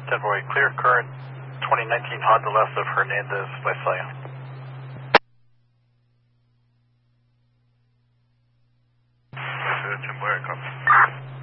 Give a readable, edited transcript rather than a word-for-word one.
Denver, clear current 2019 Honda left of Hernandez, Visalia. Timber, copy.